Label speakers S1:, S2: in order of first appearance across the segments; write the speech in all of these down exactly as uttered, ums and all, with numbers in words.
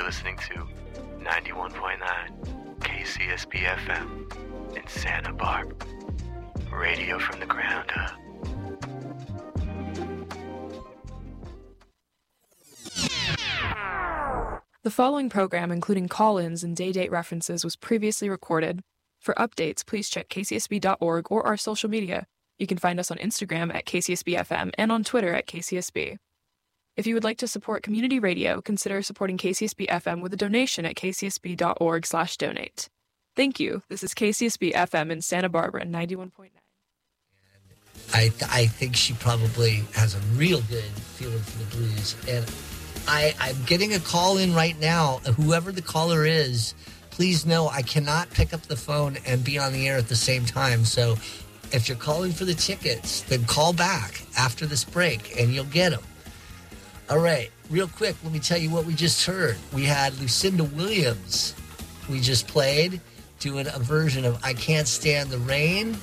S1: listening to ninety-one point nine K C S B F M in Santa Barbara. Radio from the ground up.
S2: The following program, including call-ins and day-date references, was previously recorded. For updates, please check k c s b dot org or our social media. You can find us on Instagram at K C S B F M and on Twitter at K C S B. If you would like to support community radio, consider supporting K C S B F M with a donation at k c s b dot org slash donate. Thank you. This is K C S B F M in Santa Barbara, ninety-one point nine.
S3: I th- I think she probably has a real good feeling for the blues. And I, I'm getting a call in right now. Whoever the caller is, please know I cannot pick up the phone and be on the air at the same time. So if you're calling for the tickets, then call back after this break and you'll get them. All right, real quick, let me tell you what we just heard. We had Lucinda Williams. We just played doing a version of I Can't Stand the Rain.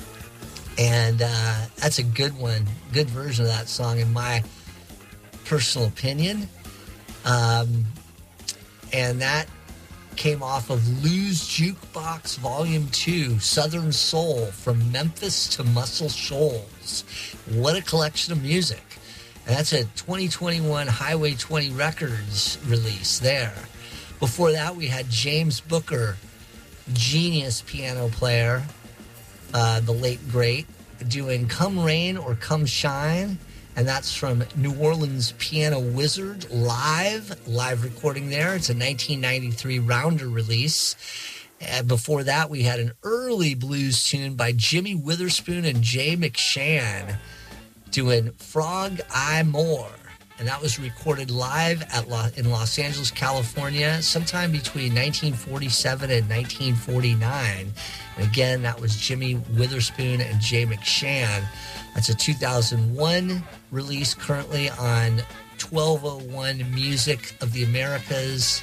S3: And uh, that's a good one, good version of that song in my personal opinion. Um, and that came off of Lou's Jukebox Volume two, Southern Soul, From Memphis to Muscle Shoals. What a collection of music. And that's a twenty twenty-one Highway twenty Records release there. Before that, we had James Booker, genius piano player, uh, the late great, doing Come Rain or Come Shine. And that's from New Orleans Piano Wizard live, live recording there. It's a nineteen ninety-three Rounder release. And before that, we had an early blues tune by Jimmy Witherspoon and Jay McShann doing Frog Eye More. And that was recorded live at La- in Los Angeles, California, sometime between nineteen forty-seven and nineteen forty-nine. And again, that was Jimmy Witherspoon and Jay McShann. That's a two thousand one release currently on twelve oh one Music of the Americas.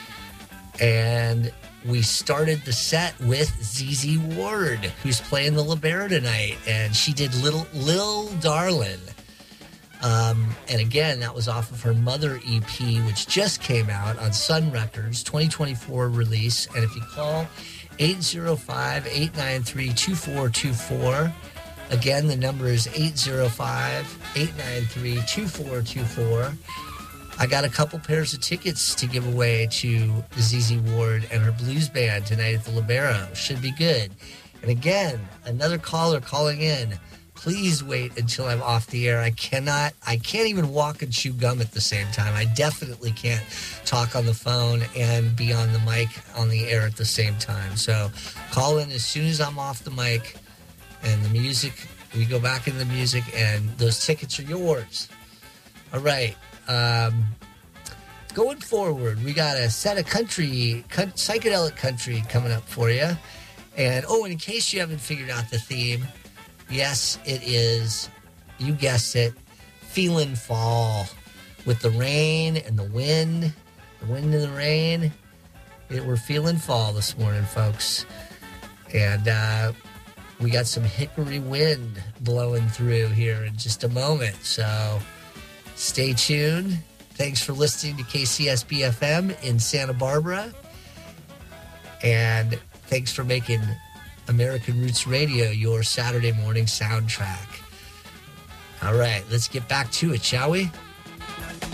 S3: And we started the set with Z Z Ward, who's playing the Libera tonight. And she did Little Lil Darlin'. Um, and again, that was off of her Mother E P, which just came out on Sun Records, twenty twenty-four release. And if you call eight oh five, eight nine three, two four two four, again, the number is eight oh five, eight nine three, two four two four. I got a couple pairs of tickets to give away to Z Z Ward and her blues band tonight at the Libero. Should be good. And again, another caller calling in. Please wait until I'm off the air. I cannot, I can't even walk and chew gum at the same time. I definitely can't talk on the phone and be on the mic on the air at the same time. So call in as soon as I'm off the mic and the music, we go back in the music and those tickets are yours. All right. Um, going forward, we got a set of country, psychedelic country coming up for you. And, oh, and in case you haven't figured out the theme, yes, it is, you guessed it, Feelin' Fall. With the rain and the wind, the wind and the rain, it, we're feeling fall this morning, folks. And uh, we got some hickory wind blowing through here in just a moment. So stay tuned. Thanks for listening to K C S B F M in Santa Barbara. And thanks for making American Roots Radio your Saturday morning soundtrack. All right, let's get back to it, shall we?